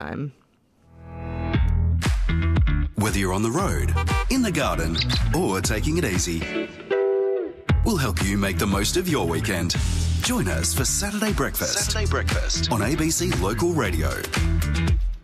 time. Whether you're on the road, in the garden, or taking it easy, we'll help you make the most of your weekend. Join us for Saturday Breakfast on ABC Local Radio.